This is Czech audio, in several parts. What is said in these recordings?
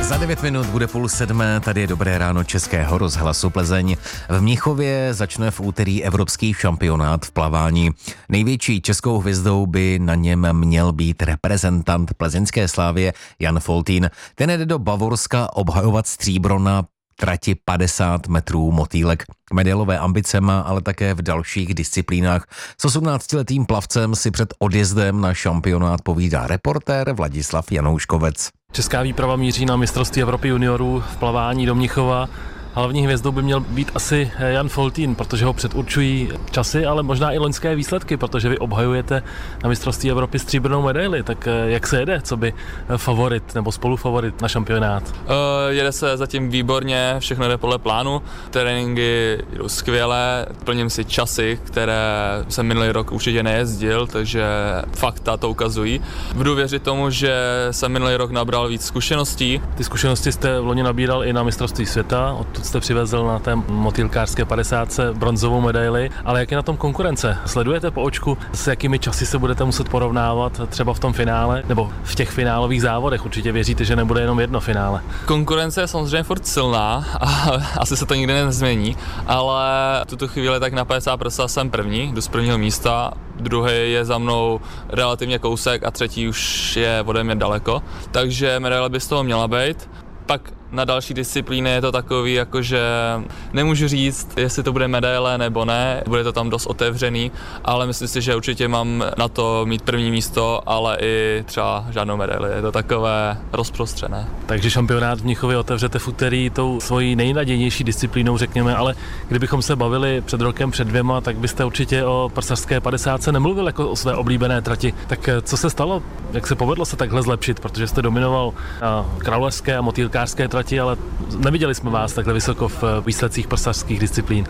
Za 9 minut bude 6:30, tady je Dobré ráno Českého rozhlasu Plzeň. V Mnichově začne v úterý evropský šampionát v plavání. Největší českou hvězdou by na něm měl být reprezentant plzeňské Slavie Jan Foltín. Ten jde do Bavorska obhajovat stříbro na trati 50 metrů motýlek. Medailové ambice má ale také v dalších disciplínách. S 18letým plavcem si před odjezdem na šampionát povídá reportér Vladislav Janouškovec. Česká výprava míří na mistrovství Evropy juniorů v plavání do Mnichova. Hlavní hvězdou by měl být asi Jan Foltín, protože ho předurčují časy, ale možná i loňské výsledky, protože vy obhajujete na mistrovství Evropy stříbrnou medaili. Tak jak se jede, co by favorit nebo spolufavorit na šampionát? Jede se zatím výborně, všechno jde podle plánu, tréninky jdou skvěle, plním si časy, které jsem minulý rok určitě nejezdil, takže fakta to ukazují. Budu věřit tomu, že jsem minulý rok nabral víc zkušeností. Ty zkušenosti jste v loni nabíral i na mistrovství světa, odtud jste přivezl na té motýlkářské 50 bronzovou medaili, ale jak je na tom konkurence? Sledujete po očku, s jakými časy se budete muset porovnávat třeba v tom finále nebo v těch finálových závodech? Určitě věříte, že nebude jenom jedno finále. Konkurence je samozřejmě furt silná a asi se to nikdy nezmění, ale v tuto chvíli tak na 50% jsem první, jdu z prvního místa, druhý je za mnou relativně kousek a třetí už je ode mě daleko, takže medaile by z toho měla být. Pak na další disciplíny je to takový, jakože nemůžu říct, jestli to bude medaile nebo ne, bude to tam dost otevřený, ale myslím si, že určitě mám na to mít první místo, ale i třeba žádnou medaili, je to takové rozprostřené. Takže šampionát v Mnichově otevřete v úterý tou svojí nejnadějnější disciplínou, řekněme, ale kdybychom se bavili před rokem, před 2, tak byste určitě o prsařské 50 nemluvil jako o své oblíbené trati. Tak co se stalo? Jak se povedlo se takhle zlepšit? Protože jste dominoval na královské a motýlkářské trati, ale neviděli jsme vás takhle vysoko v výsledcích prsařských disciplín.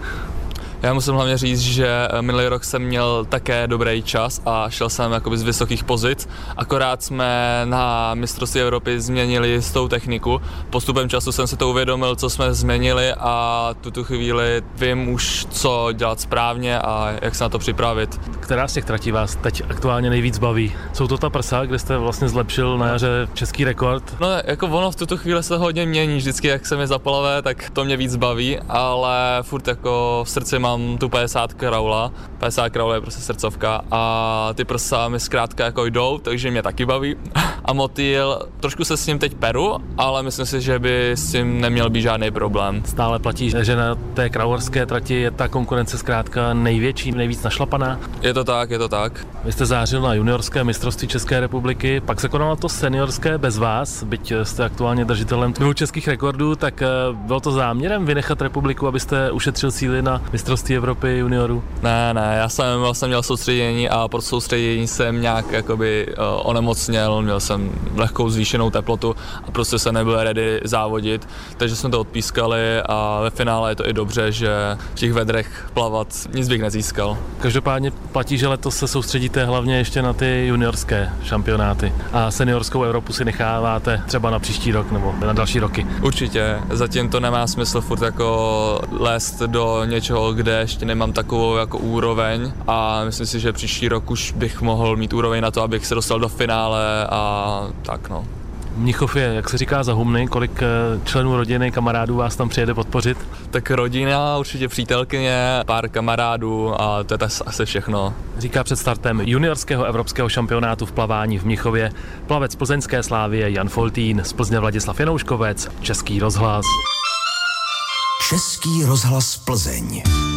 Já musím hlavně říct, že minulý rok jsem měl také dobrý čas a šel jsem jakoby z vysokých pozic, akorát jsme na mistrovství Evropy změnili s tou techniku. Postupem času jsem si to uvědomil, co jsme změnili a tuto chvíli vím už, co dělat správně a jak se na to připravit. Která z těch tratí vás teď aktuálně nejvíc baví? Jsou to ta prsa, kde jste vlastně zlepšil na jaře český rekord? No jako ono v tuto chvíli se hodně mění, vždycky jak se mi zapalavé, tak to mě víc baví, ale furt jako v srdci mám tu 50 kraula. 50 kraul je prostě srdcovka a ty prsa mi zkrátka jako jdou, takže mě taky baví. A motýl, trošku se s ním teď peru, ale myslím si, že by s tím neměl být žádný problém. Stále platí, že na té kraulerské trati je ta konkurence zkrátka největší, nejvíc našlapaná? Je to tak, je to tak. Vy jste zářil na juniorské mistrovství České republiky, pak se konalo to seniorské bez vás, byť jste aktuálně držitelem 2 českých rekordů, tak bylo to záměrem vynechat republiku, abyste ušetřil síly na mistrovství Evropy juniorů? Ne, já jsem vlastně měl soustředění a pro soustředění jsem nějak jakoby onemocněl, měl jsem lehkou zvýšenou teplotu a prostě jsem nebyl ready závodit, takže jsme to odpískali a ve finále je to i dobře, že v těch vedrech plavat nic bych nezískal. Každopádně platí, že letos se soustředíte hlavně ještě na ty juniorské šampionáty a seniorskou Evropu si necháváte třeba na příští rok nebo na další roky. Určitě, zatím to nemá smysl furt jako lézt do něčeho, kde ještě nemám takovou jako úroveň a myslím si, že příští rok už bych mohl mít úroveň na to, abych se dostal do finále a tak no. Mnichov je, jak se říká, za humny, kolik členů rodiny, kamarádů vás tam přijede podpořit? Tak rodina, určitě přítelkyně, pár kamarádů a to je asi všechno. Říká před startem juniorského evropského šampionátu v plavání v Mnichově plavec plzeňské Slavie Jan Foltín, z Plzně Vladislav Janouškovec, Český rozhlas. Český rozhlas Plzeň.